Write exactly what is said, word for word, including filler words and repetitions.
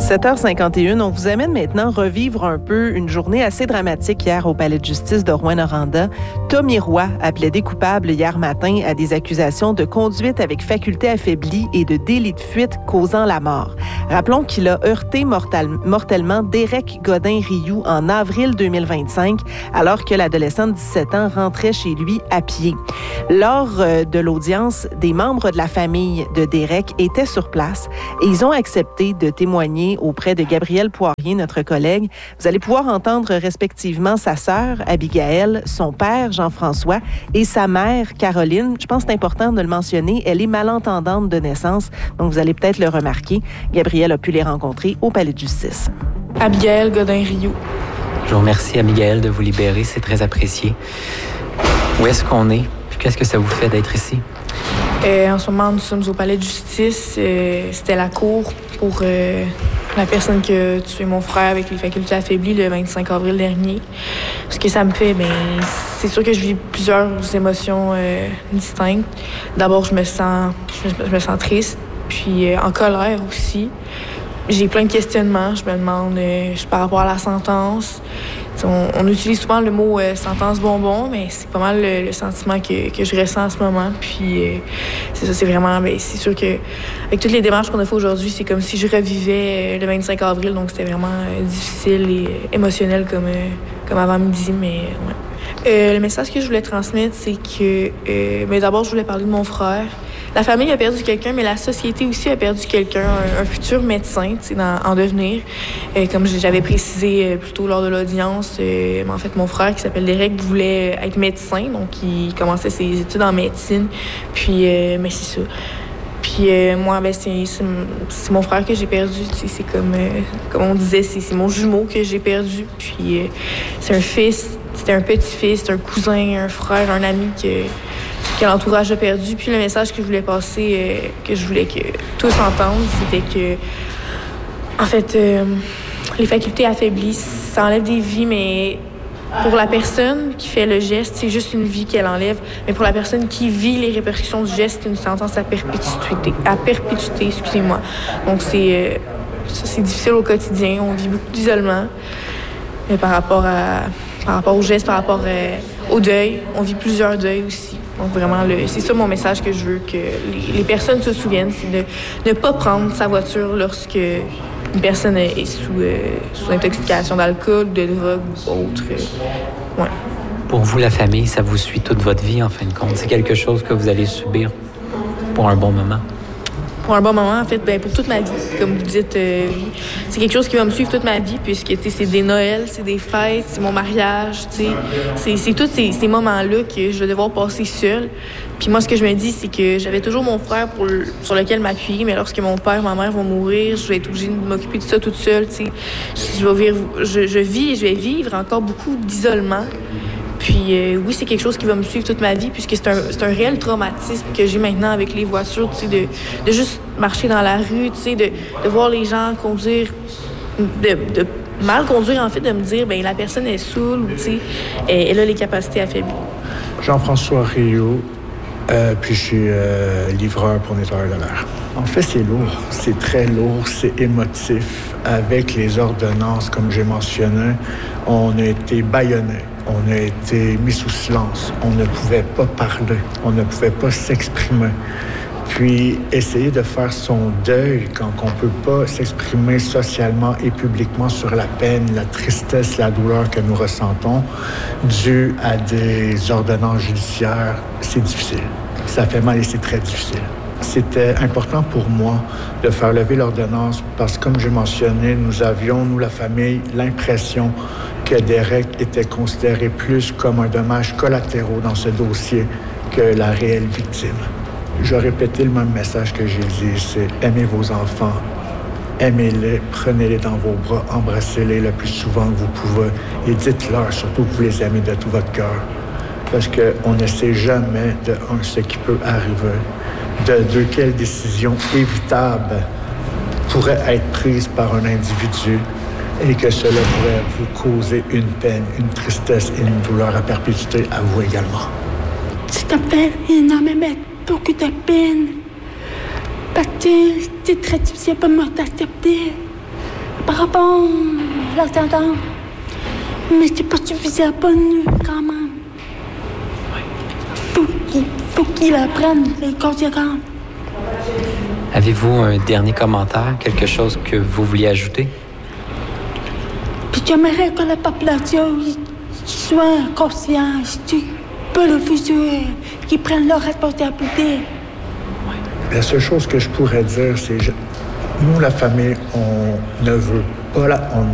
sept heures cinquante et un, on vous amène maintenant revivre un peu une journée assez dramatique hier au Palais de justice de Rouyn-Noranda. Tommy Roy a plaidé coupable hier matin à des accusations de conduite avec faculté affaiblie et de délit de fuite causant la mort. Rappelons qu'il a heurté mortel, mortellement Derek Godin-Rioux en avril deux mille vingt-cinq, alors que l'adolescent de dix-sept ans rentrait chez lui à pied. Lors de l'audience, des membres de la famille de Derek étaient sur place et ils ont accepté de témoigner auprès de Gabrielle Poirier, notre collègue. Vous allez pouvoir entendre respectivement sa sœur, Abigail, son père, Jean-François, et sa mère, Caroline. Je pense que c'est important de le mentionner. Elle est malentendante de naissance, donc vous allez peut-être le remarquer. Gabrielle a pu les rencontrer au Palais de justice. Abigail Godin-Rioux. Je vous remercie, Abigail, de vous libérer. C'est très apprécié. Où est-ce qu'on est? Puis qu'est-ce que ça vous fait d'être ici? Euh, en ce moment, nous sommes au Palais de justice. Euh, c'était la cour pour euh, la personne qui a tué mon frère avec les facultés affaiblies le vingt-cinq avril dernier. Ce que ça me fait, bien, c'est sûr que je vis plusieurs émotions euh, distinctes. D'abord, je me sens, je, je me sens triste, puis euh, en colère aussi. J'ai plein de questionnements. Je me demande euh, par rapport à la sentence. On, on utilise souvent le mot euh, sentence bonbon, mais c'est pas mal le, le sentiment que, que je ressens en ce moment. Puis euh, c'est ça, c'est vraiment, bien, c'est sûr que avec toutes les démarches qu'on a fait aujourd'hui, c'est comme si je revivais euh, le vingt-cinq avril, donc c'était vraiment euh, difficile et euh, émotionnel comme, euh, comme avant midi, mais ouais. Euh, le message que je voulais transmettre, c'est que, euh, mais d'abord, je voulais parler de mon frère. La famille a perdu quelqu'un, mais la société aussi a perdu quelqu'un, un, un futur médecin, tu sais, dans, en devenir. Euh, comme j'avais précisé euh, plus tôt lors de l'audience, euh, en fait, mon frère, qui s'appelle Derek, voulait être médecin, donc il commençait ses études en médecine. Puis, euh, mais c'est ça. Puis euh, moi, ben, c'est, c'est, c'est mon frère que j'ai perdu, tu sais, c'est comme, euh, comme on disait, c'est, c'est mon jumeau que j'ai perdu. Puis euh, c'est un fils, c'était un petit-fils, c'est un cousin, un frère, un ami que... que l'entourage a perdu. Puis le message que je voulais passer, euh, que je voulais que tous entendent, c'était que, en fait, euh, les facultés affaiblies, ça enlève des vies, mais pour la personne qui fait le geste, c'est juste une vie qu'elle enlève. Mais pour la personne qui vit les répercussions du geste, c'est une sentence à perpétuité. À perpétuité, excusez-moi. Donc, c'est, euh, ça, c'est difficile au quotidien. On vit beaucoup d'isolement. Mais par rapport à, par rapport au geste, par rapport à, au deuil, on vit plusieurs deuils aussi. Donc vraiment, le, c'est ça mon message que je veux que les, les personnes se souviennent, c'est de ne pas prendre sa voiture lorsque une personne est sous, euh, sous intoxication d'alcool, de drogue ou autre. Euh, ouais. Pour vous, la famille, ça vous suit toute votre vie, en fin de compte? C'est quelque chose que vous allez subir pour un bon moment? Pour un bon moment, en fait, ben, pour toute ma vie, comme vous dites, euh, c'est quelque chose qui va me suivre toute ma vie, puisque c'est des Noëls, c'est des fêtes, c'est mon mariage, c'est, c'est tous ces, ces moments-là que je vais devoir passer seule. Puis moi, ce que je me dis, c'est que j'avais toujours mon frère pour le, sur lequel m'appuyer, mais lorsque mon père, ma mère vont mourir, je vais être obligée de m'occuper de ça toute seule. T'sais. Je vais vivre, je, je vis et je vais vivre encore beaucoup d'isolement. Puis euh, oui, c'est quelque chose qui va me suivre toute ma vie, puisque c'est un, c'est un réel traumatisme que j'ai maintenant avec les voitures, tu sais, de, de juste marcher dans la rue, tu sais, de, de voir les gens conduire, de, de mal conduire, en fait, de me dire, bien, la personne est saoule, ou tu sais, elle a les capacités affaiblies. Jean-François Rioux, euh, puis je suis euh, livreur pour nettoyeur de l'air. En fait, c'est lourd, c'est très lourd, c'est émotif. Avec les ordonnances, comme j'ai mentionné, on a été bâillonnés. On a été mis sous silence. On ne pouvait pas parler. On ne pouvait pas s'exprimer. Puis, essayer de faire son deuil quand on ne peut pas s'exprimer socialement et publiquement sur la peine, la tristesse, la douleur que nous ressentons due à des ordonnances judiciaires, c'est difficile. Ça fait mal et c'est très difficile. C'était important pour moi de faire lever l'ordonnance parce que, comme j'ai mentionné, nous avions, nous, la famille, l'impression que Derek était considéré plus comme un dommage collatéral dans ce dossier que la réelle victime. Je vais répéter le même message que j'ai dit, c'est aimez vos enfants, aimez-les, prenez-les dans vos bras, embrassez-les le plus souvent que vous pouvez et dites-leur surtout que vous les aimez de tout votre cœur. Parce qu'on ne sait jamais, de un, ce qui peut arriver, de deux, quelle décision évitable pourrait être prise par un individu et que cela pourrait vous causer une peine, une tristesse et une douleur à perpétuité à vous également. Ça fait énormément beaucoup de peine parce que c'est très difficile pour moi d'accepter. par rapport à l'attentat, mais c'est pas suffisant pour nous quand même. Faut qu'il, faut qu'il apprenne les conséquences. Avez-vous un dernier commentaire, quelque chose que vous vouliez ajouter? Puis j'aimerais que la population soit consciente du peu le futur, qu'ils prennent leurs responsabilités. La seule chose que je pourrais dire, c'est que nous, la famille, on ne veut pas la, on